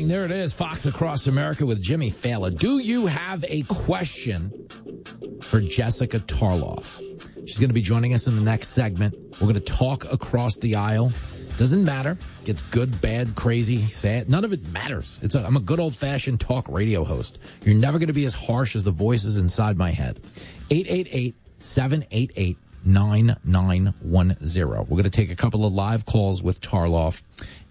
there it is, Fox Across America with Jimmy Fallon. Do you have a question for Jessica Tarloff? She's going to be joining us in the next segment. We're going to talk across the aisle. Doesn't matter. Gets good, bad, crazy, sad. None of it matters. I'm a good old-fashioned talk radio host. You're never going to be as harsh as the voices inside my head. 888-788-9910. We're going to take a couple of live calls with Tarloff.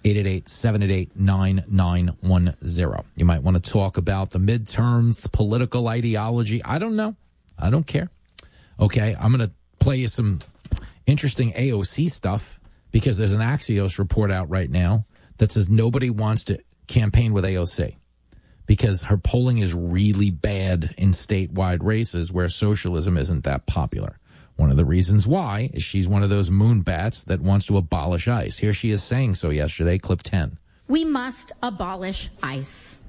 888-788-9910. You might want to talk about the midterms, political ideology. I don't know. I don't care. Okay, I'm going to play you some interesting AOC stuff because there's an Axios report out right now that says nobody wants to campaign with AOC because her polling is really bad in statewide races where socialism isn't that popular. One of the reasons why is she's one of those moonbats that wants to abolish ICE. Here she is saying so yesterday, clip 10. We must abolish ICE.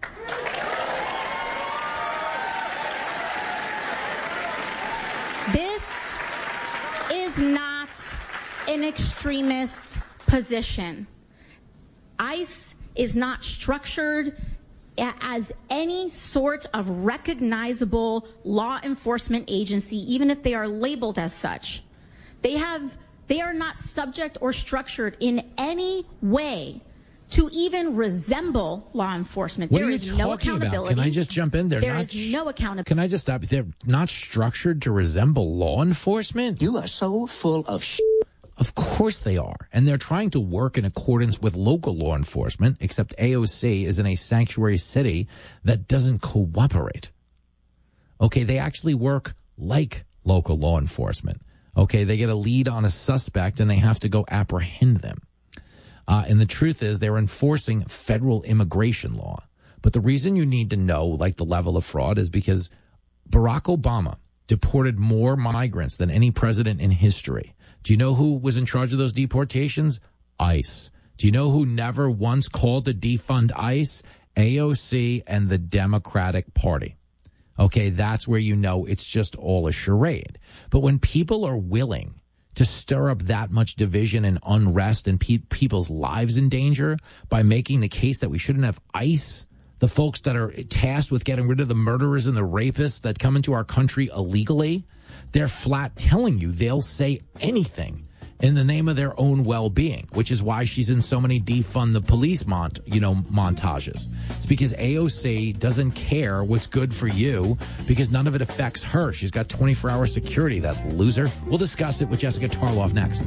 This is not an extremist position. ICE is not structured as any sort of recognizable law enforcement agency, even if they are labeled as such. They are not subject or structured in any way to even resemble law enforcement. What are you talking about? Can I just jump in there? There is no accountability. Can I just stop? They're not structured to resemble law enforcement? You are so full of shit. Of course they are. And they're trying to work in accordance with local law enforcement, except AOC is in a sanctuary city that doesn't cooperate. Okay, they actually work like local law enforcement. Okay, they get a lead on a suspect and they have to go apprehend them. And the truth is they're enforcing federal immigration law. But the reason you need to know, like, the level of fraud is because Barack Obama deported more migrants than any president in history. Do you know who was in charge of those deportations? ICE. Do you know who never once called to defund ICE? AOC and the Democratic Party. Okay, that's where you know it's just all a charade. But when people are willing to stir up that much division and unrest and people's lives in danger by making the case that we shouldn't have ICE, the folks that are tasked with getting rid of the murderers and the rapists that come into our country illegally, they're flat telling you they'll say anything in the name of their own well-being, which is why she's in so many defund the police montages. It's because AOC doesn't care what's good for you because none of it affects her. She's got 24-hour security, that loser. We'll discuss it with Jessica Tarloff next.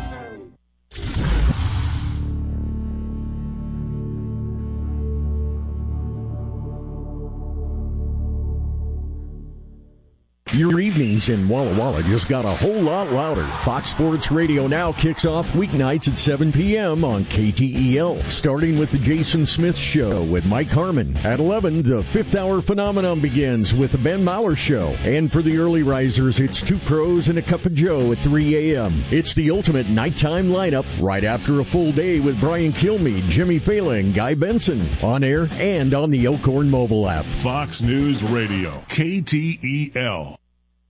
Your evenings in Walla Walla just got a whole lot louder. Fox Sports Radio now kicks off weeknights at 7 p.m. on KTEL, starting with the Jason Smith Show with Mike Harmon. At 11, the Fifth Hour Phenomenon begins with the Ben Maurer Show. And for the early risers, it's Two Pros and a Cup of Joe at 3 a.m. It's the ultimate nighttime lineup right after a full day with Brian Kilmeade, Jimmy Fallon, Guy Benson, on air and on the Elkhorn mobile app. Fox News Radio, KTEL.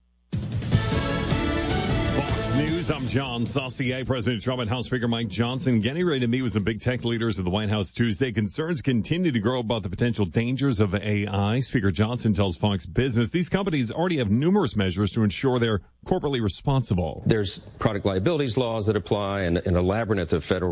News. I'm John Saucier. President Trump and House Speaker Mike Johnson getting ready to meet with some big tech leaders at the White House Tuesday. Concerns continue to grow about the potential dangers of AI. Speaker Johnson tells Fox Business these companies already have numerous measures to ensure they're corporately responsible. There's product liabilities laws that apply and a labyrinth of federal